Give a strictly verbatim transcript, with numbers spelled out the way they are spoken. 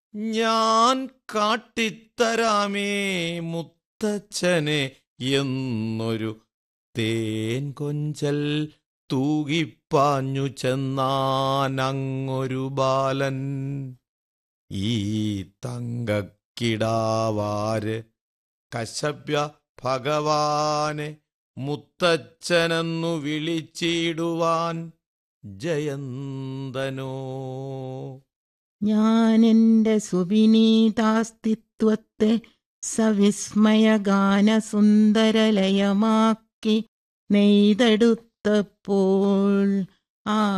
ഞാൻ കാട്ടിത്തരാമേ മുത്തച്ഛനെ എന്നൊരു തേൻ കൊഞ്ചൽ തൂകിപ്പാഞ്ഞു ചെന്നാനങ്ങൊരു ബാലൻ. ഈ തങ്കക്കിടാവാര് കശ്യപ്യ ഭഗവാനെ മുത്തച്ഛനെന്നു വിളിച്ചിടുവാൻ ജയന്തനോ. ഞാനെന്റെ സുവിനീതാസ്തിത്വത്തെ സവിസ്മയഗാനസുന്ദരലയമാക്കി നെയ്തെടുത്തപ്പോൾ ആ